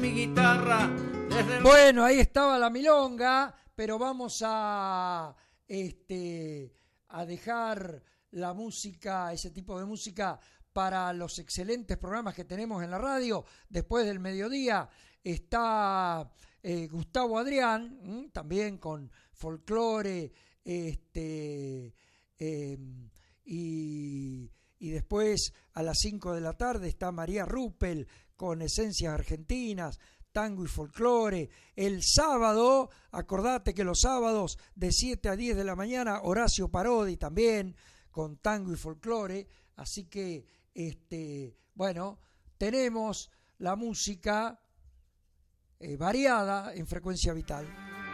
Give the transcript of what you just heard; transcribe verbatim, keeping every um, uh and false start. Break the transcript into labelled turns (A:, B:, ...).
A: mi guitarra. Desde el...
B: Bueno, ahí estaba la milonga, pero vamos a, este, a dejar la música, ese tipo de música, para los excelentes programas que tenemos en la radio. Después del mediodía está eh, Gustavo Adrián, ¿m? También con folclore, este, eh, y, y después a las cinco de la tarde está María Ruppel con Esencias Argentinas, tango y folclore. El sábado, acordate que los sábados de siete a diez de la mañana, Horacio Parodi también con tango y folclore. Así que, este, bueno, tenemos la música eh, variada en Frecuencia Vital.